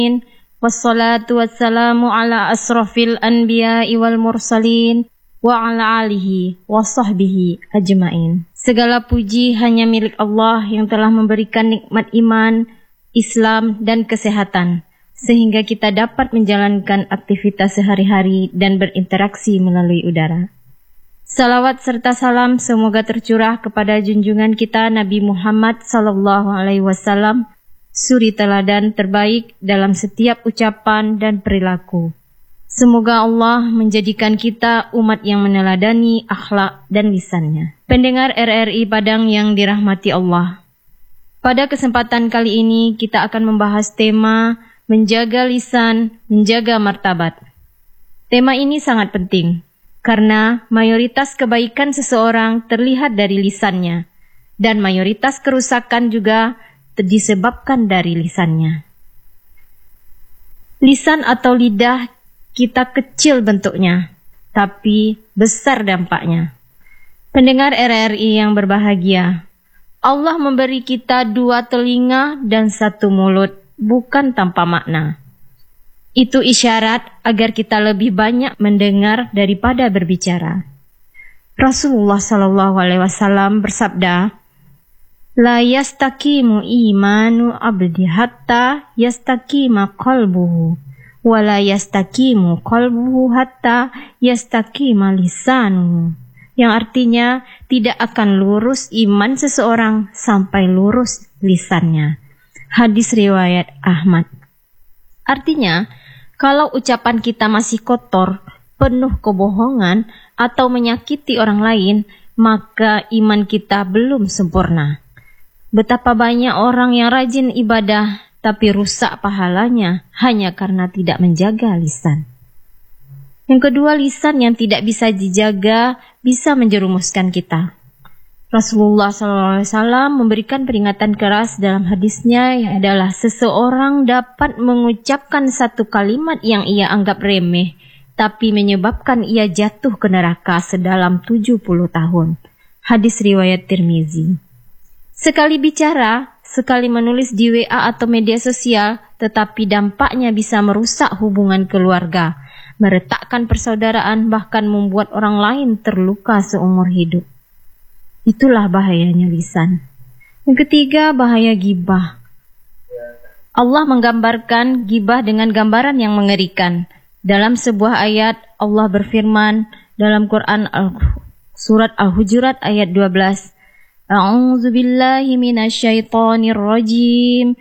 Wassalatu wassalamu ala asrafil anbiya'i wal mursalin wa ala alihi wa sahbihi ajma'in. Segala puji hanya milik Allah yang telah memberikan nikmat iman, Islam dan kesehatan, sehingga kita dapat menjalankan aktivitas sehari-hari dan berinteraksi melalui udara. Salawat serta salam semoga tercurah kepada junjungan kita Nabi Muhammad SAW, suri teladan terbaik dalam setiap ucapan dan perilaku. Semoga Allah menjadikan kita umat yang meneladani akhlak dan lisannya. Pendengar RRI Padang yang dirahmati Allah, pada kesempatan kali ini kita akan membahas tema menjaga lisan, menjaga martabat. Tema ini sangat penting karena mayoritas kebaikan seseorang terlihat dari lisannya dan mayoritas kerusakan juga disebabkan dari lisannya. Lisan atau lidah kita kecil bentuknya, tapi besar dampaknya. Pendengar RRI yang berbahagia, Allah memberi kita 2 telinga dan 1 mulut, bukan tanpa makna. Itu isyarat agar kita lebih banyak mendengar daripada berbicara. Rasulullah SAW bersabda, La yastaqimu imanu abdi hatta yastaqima qalbuhu, wa la yastaqimu qalbuhu hatta yastaqima lisanuhu. Yang artinya, tidak akan lurus iman seseorang sampai lurus lisannya. Hadis riwayat Ahmad. Artinya, kalau ucapan kita masih kotor, penuh kebohongan, atau menyakiti orang lain, maka iman kita belum sempurna. Betapa banyak orang yang rajin ibadah, tapi rusak pahalanya hanya karena tidak menjaga lisan. Yang kedua, lisan yang tidak bisa dijaga bisa menjerumuskan kita. Rasulullah SAW memberikan peringatan keras dalam hadisnya yang adalah seseorang dapat mengucapkan satu kalimat yang ia anggap remeh, tapi menyebabkan ia jatuh ke neraka sedalam 70 tahun. Hadis riwayat Tirmizi. Sekali bicara, sekali menulis di WA atau media sosial, tetapi dampaknya bisa merusak hubungan keluarga, meretakkan persaudaraan, bahkan membuat orang lain terluka seumur hidup. Itulah bahayanya lisan. Yang ketiga, bahaya ghibah. Allah menggambarkan ghibah dengan gambaran yang mengerikan. Dalam sebuah ayat, Allah berfirman dalam Quran surat Al-Hujurat ayat 12, A'udzu billahi minasyaitonir rajim.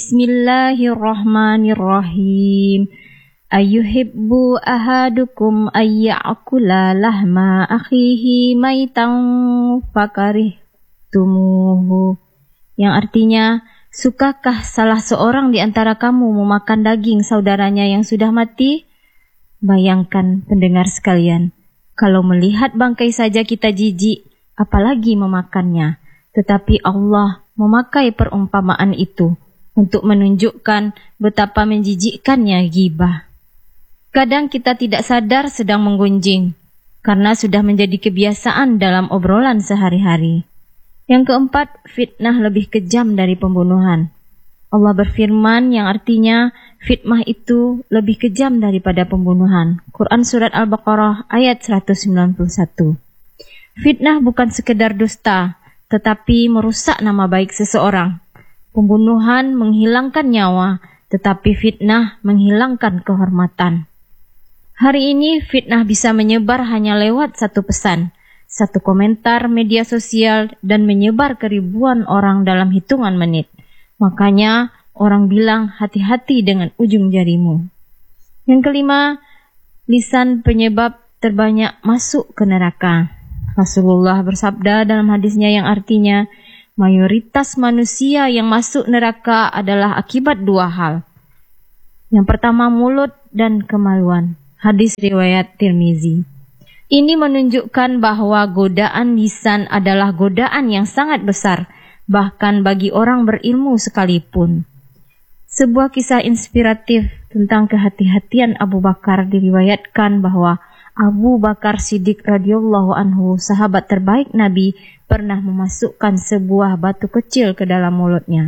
Bismillahirrahmanirrahim. Ayyuhibbu ahadukum ayya'kula lahma akhihi maitan fakarihtumuhu. Yang artinya, sukakah salah seorang di antara kamu memakan daging saudaranya yang sudah mati? Bayangkan pendengar sekalian, kalau melihat bangkai saja kita jijik, apalagi memakannya. Tetapi Allah memakai perumpamaan itu untuk menunjukkan betapa menjijikkannya ghibah. Kadang kita tidak sadar sedang menggunjing, karena sudah menjadi kebiasaan dalam obrolan sehari-hari. Yang keempat, fitnah lebih kejam dari pembunuhan. Allah berfirman yang artinya fitnah itu lebih kejam daripada pembunuhan. Quran surat Al-Baqarah ayat 191. Fitnah bukan sekedar dusta, tetapi merusak nama baik seseorang. Pembunuhan menghilangkan nyawa, tetapi fitnah menghilangkan kehormatan. Hari ini fitnah bisa menyebar hanya lewat satu pesan, satu komentar media sosial, dan menyebar ke ribuan orang dalam hitungan menit. Makanya orang bilang hati-hati dengan ujung jarimu. Yang kelima, lisan penyebab terbanyak masuk ke neraka. Rasulullah bersabda dalam hadisnya yang artinya, mayoritas manusia yang masuk neraka adalah akibat 2 hal. Yang pertama, mulut dan kemaluan. Hadis riwayat Tirmizi. Ini menunjukkan bahwa godaan lisan adalah godaan yang sangat besar, bahkan bagi orang berilmu sekalipun. Sebuah kisah inspiratif tentang kehati-hatian Abu Bakar diriwayatkan bahwa Abu Bakar Siddiq radhiyallahu anhu, sahabat terbaik Nabi, pernah memasukkan sebuah batu kecil ke dalam mulutnya.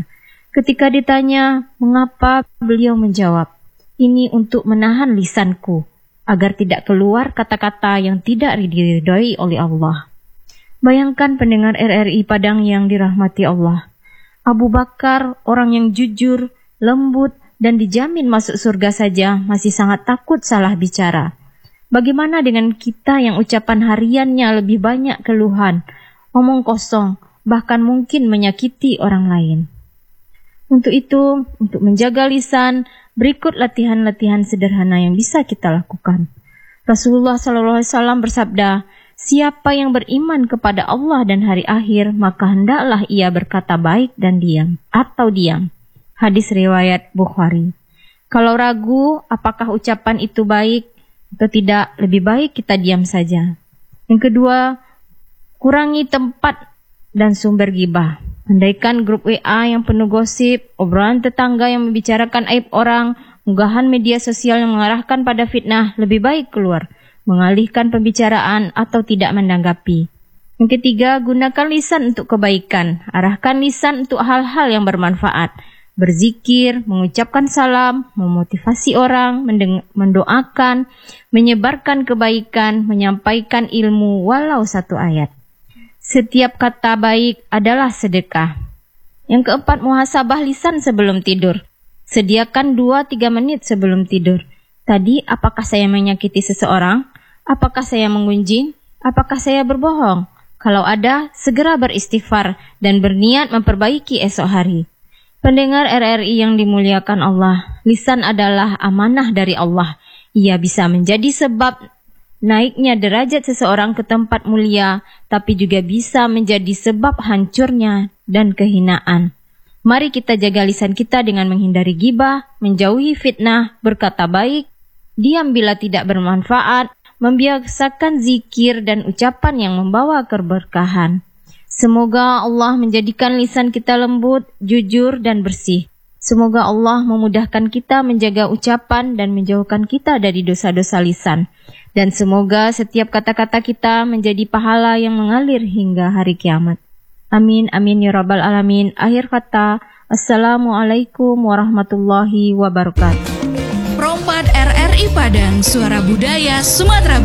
Ketika ditanya mengapa, beliau menjawab, "Ini untuk menahan lisanku, agar tidak keluar kata-kata yang tidak diridhoi oleh Allah." Bayangkan pendengar RRI Padang yang dirahmati Allah. Abu Bakar, orang yang jujur, lembut, dan dijamin masuk surga saja masih sangat takut salah bicara. Bagaimana dengan kita yang ucapan hariannya lebih banyak keluhan, omong kosong, bahkan mungkin menyakiti orang lain? Untuk itu, untuk menjaga lisan, berikut latihan-latihan sederhana yang bisa kita lakukan. Rasulullah SAW bersabda, "Siapa yang beriman kepada Allah dan hari akhir, maka hendaklah ia berkata baik dan diam, atau diam." Hadis riwayat Bukhari. Kalau ragu apakah ucapan itu baik atau tidak, lebih baik kita diam saja. Yang kedua, kurangi tempat dan sumber ghibah. Andaikan grup WA yang penuh gosip, obrolan tetangga yang membicarakan aib orang, unggahan media sosial yang mengarahkan pada fitnah, lebih baik keluar, mengalihkan pembicaraan atau tidak menanggapi. Yang ketiga, gunakan lisan untuk kebaikan. Arahkan lisan untuk hal-hal yang bermanfaat. Berzikir, mengucapkan salam, memotivasi orang, mendoakan, menyebarkan kebaikan, menyampaikan ilmu walau satu ayat. Setiap kata baik adalah sedekah. Yang keempat, muhasabah lisan sebelum tidur. Sediakan 2-3 menit sebelum tidur. Tadi, apakah saya menyakiti seseorang? Apakah saya menggunjing? Apakah saya berbohong? Kalau ada, segera beristighfar dan berniat memperbaiki esok hari. Pendengar RRI yang dimuliakan Allah, lisan adalah amanah dari Allah. Ia bisa menjadi sebab naiknya derajat seseorang ke tempat mulia, tapi juga bisa menjadi sebab hancurnya dan kehinaan. Mari kita jaga lisan kita dengan menghindari ghibah, menjauhi fitnah, berkata baik, diam bila tidak bermanfaat, membiasakan zikir dan ucapan yang membawa keberkahan. Semoga Allah menjadikan lisan kita lembut, jujur, dan bersih. Semoga Allah memudahkan kita menjaga ucapan dan menjauhkan kita dari dosa-dosa lisan. Dan semoga setiap kata-kata kita menjadi pahala yang mengalir hingga hari kiamat. Amin, amin ya rabbal alamin. Akhir kata, Assalamualaikum warahmatullahi wabarakatuh. Prompat RRI Padang, Suara Budaya Sumatera